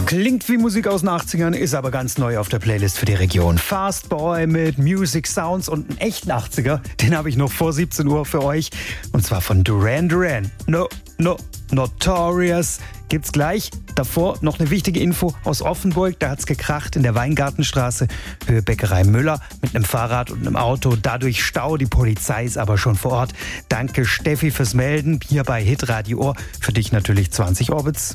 Klingt wie Musik aus den 80ern, ist aber ganz neu auf der Playlist für die Region. Fast Boy mit Music Sounds und einen echten 80er, den habe ich noch vor 17 Uhr für euch. Und zwar von Duran Duran. Notorious gibt's gleich. Davor noch eine wichtige Info aus Offenburg. Da hat's gekracht in der Weingartenstraße, Höhe Bäckerei Müller, mit einem Fahrrad und einem Auto. Dadurch Stau, die Polizei ist aber schon vor Ort. Danke Steffi fürs Melden. Hier bei Hitradio Ohr. Für dich natürlich 20 Orbits.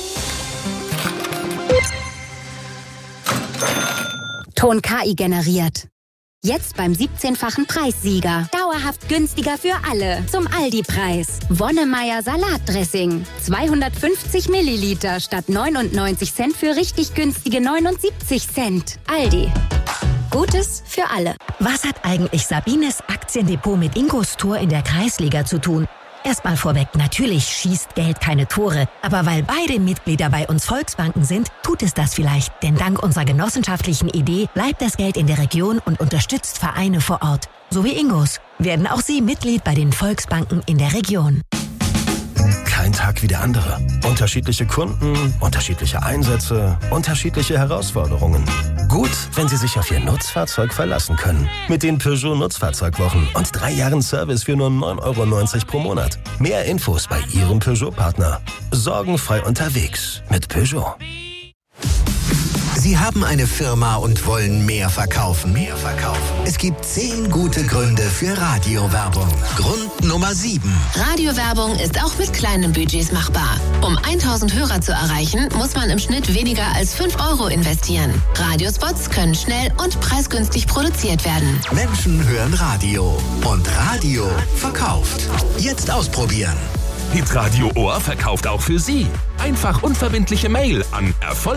Ton KI generiert. Jetzt beim 17-fachen Preissieger. Dauerhaft günstiger für alle. Zum Aldi-Preis. Wonnemeier Salatdressing. 250 Milliliter statt 99 Cent für richtig günstige 79 Cent. Aldi. Gutes für alle. Was hat eigentlich Sabines Aktiendepot mit Ingos Tor in der Kreisliga zu tun? Erstmal vorweg, natürlich schießt Geld keine Tore. Aber weil beide Mitglieder bei uns Volksbanken sind, tut es das vielleicht. Denn dank unserer genossenschaftlichen Idee bleibt das Geld in der Region und unterstützt Vereine vor Ort. So wie Ingos. Werden auch Sie Mitglied bei den Volksbanken in der Region. Kein Tag wie der andere. Unterschiedliche Kunden, unterschiedliche Einsätze, unterschiedliche Herausforderungen. Gut, wenn Sie sich auf Ihr Nutzfahrzeug verlassen können. Mit den Peugeot Nutzfahrzeugwochen und 3 Jahren Service für nur 9,90 € pro Monat. Mehr Infos bei Ihrem Peugeot-Partner. Sorgenfrei unterwegs mit Peugeot. Sie haben eine Firma und wollen mehr verkaufen. Es gibt 10 gute Gründe für Radiowerbung. Grund Nummer 7. Radiowerbung ist auch mit kleinen Budgets machbar. Um 1000 Hörer zu erreichen, muss man im Schnitt weniger als 5 € investieren. Radiospots können schnell und preisgünstig produziert werden. Menschen hören Radio und Radio verkauft. Jetzt ausprobieren. Hitradio Ohr verkauft auch für Sie. Einfach unverbindliche Mail an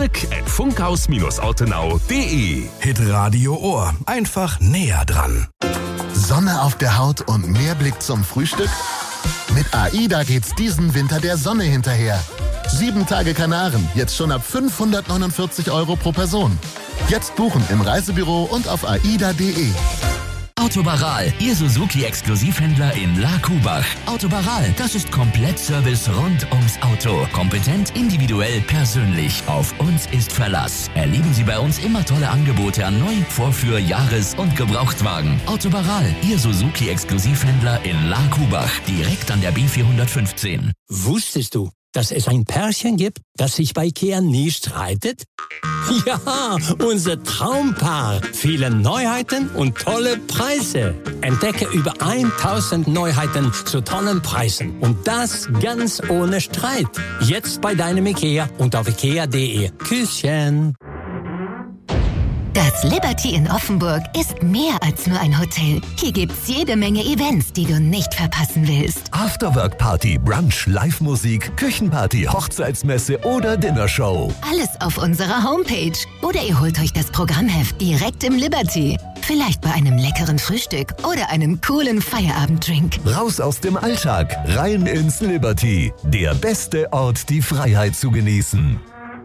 erfolg@funkhaus-ortenau.de. Hitradio Ohr. Einfach näher dran. Sonne auf der Haut und mehr Blick zum Frühstück? Mit AIDA geht's diesen Winter der Sonne hinterher. 7 Tage Kanaren, jetzt schon ab 549 € pro Person. Jetzt buchen im Reisebüro und auf aida.de. Autobaral, Ihr Suzuki-Exklusivhändler in La Kubach. Autobaral, das ist Komplettservice rund ums Auto. Kompetent, individuell, persönlich. Auf uns ist Verlass. Erleben Sie bei uns immer tolle Angebote an Neu-, Vorführ-, Jahres- und Gebrauchtwagen. Autobaral, Ihr Suzuki-Exklusivhändler in La Kubach. Direkt an der B415. Wusstest du, dass es ein Pärchen gibt, das sich bei IKEA nie streitet? Ja, unser Traumpaar. Viele Neuheiten und tolle Preise. Entdecke über 1000 Neuheiten zu tollen Preisen. Und das ganz ohne Streit. Jetzt bei deinem IKEA und auf ikea.de. Küsschen. Das Liberty in Offenburg ist mehr als nur ein Hotel. Hier gibt's jede Menge Events, die du nicht verpassen willst. Afterwork-Party, Brunch, Live-Musik, Küchenparty, Hochzeitsmesse oder Dinnershow. Alles auf unserer Homepage. Oder ihr holt euch das Programmheft direkt im Liberty. Vielleicht bei einem leckeren Frühstück oder einem coolen Feierabenddrink. Raus aus dem Alltag, rein ins Liberty. Der beste Ort, die Freiheit zu genießen.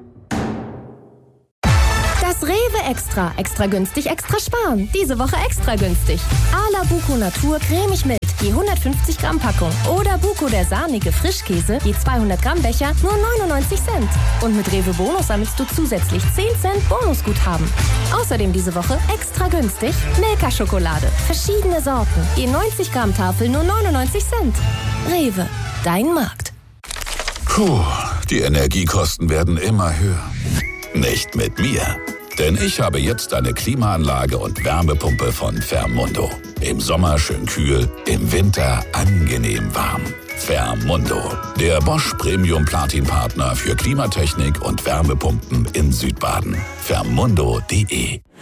Das Rewe Extra. Extra günstig, extra sparen. Diese Woche extra günstig. Ala Buko Natur cremig Milch, je 150 Gramm Packung. Oder Buko der sahnige Frischkäse, je 200 Gramm Becher, nur 99 Cent. Und mit Rewe Bonus sammelst du zusätzlich 10 Cent Bonusguthaben. Außerdem diese Woche extra günstig Milka Schokolade. Verschiedene Sorten, je 90 Gramm Tafel, nur 99 Cent. Rewe, dein Markt. Puh, die Energiekosten werden immer höher. Nicht mit mir. Denn ich habe jetzt eine Klimaanlage und Wärmepumpe von Fermundo. Im Sommer schön kühl, im Winter angenehm warm. Fermundo, der Bosch Premium Platin Partner für Klimatechnik und Wärmepumpen in Südbaden. Fermundo.de